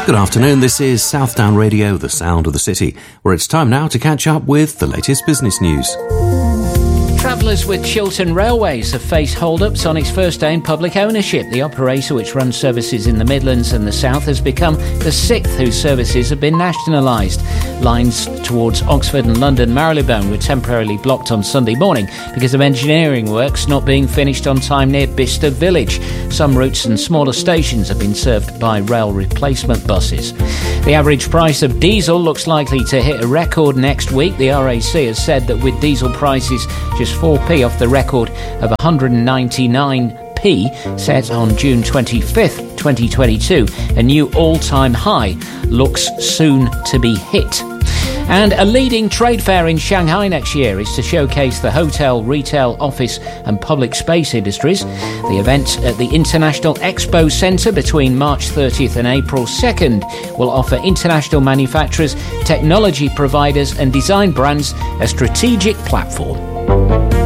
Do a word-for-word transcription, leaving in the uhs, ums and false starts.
Good afternoon, this is Southdown Radio, the sound of the city, where it's time now to catch up with the latest business news. Travellers with Chiltern Railways have faced hold-ups on its first day in public ownership. The operator, which runs services in the Midlands and the South, has become the sixth whose services have been nationalised. Lines towards Oxford and London Marylebone were temporarily blocked on Sunday morning because of engineering works not being finished on time near Bicester Village. Some routes and smaller stations have been served by rail replacement buses. The average price of diesel looks likely to hit a record next week. The R A C has said that with diesel prices just four p off the record of one hundred ninety-nine p set on June twenty-fifth, twenty twenty-two, a new all-time high looks soon to be hit. And a leading trade fair in Shanghai next year is to showcase the hotel, retail, office and public space industries. The event at the International Expo Centre between March thirtieth and April second will offer international manufacturers, technology providers and design brands a strategic platform.